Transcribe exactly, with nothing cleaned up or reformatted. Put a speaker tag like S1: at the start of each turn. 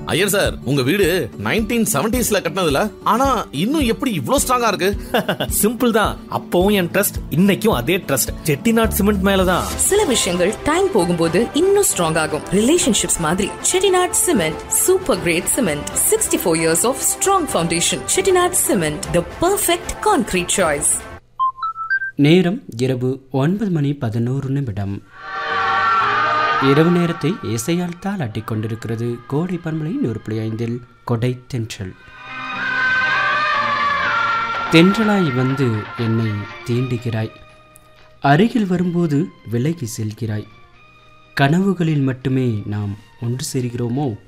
S1: Iyer sir, உங்க வீடு nineteen செவன்டீஸ்ல கட்டினதுல, ஆனா இன்னும் எப்படி இவ்ளோ ஸ்ட்ராங்கா இருக்கு?
S2: சிம்பிள் தான். அப்பவும் என் ட்ரஸ்ட், இன்னைக்கும் அதே ட்ரஸ்ட். செட்டிநாட் சிமெண்ட் மேலதான்.
S3: சில விஷயங்கள் டைம் போகும்போது இன்னும் ஸ்ட்ராங் ஆகும். ரிலேஷன்ஷிப்ஸ் மாதிரி Chettinad cement super great cement. Sixty four years of strong foundation. Chettinad cement, the perfect concrete choice.
S4: நேரம் இரவு ஒன்பது மணி பதினோரு நிமிடம். இரவு நேரத்தை இசையால் தாளாட்டிக் கொண்டிருக்கிறது கோடை பன்மலை நூறு புள்ளி ஐந்தில் கொடை தென்றல். தென்றலாய் வந்து என்னை தீண்டுகிறாய், அருகில் வரும்போது விலகி செல்கிறாய். கனவுகளில் மட்டுமே நாம் ஒன்று சேர்கிறோமோ?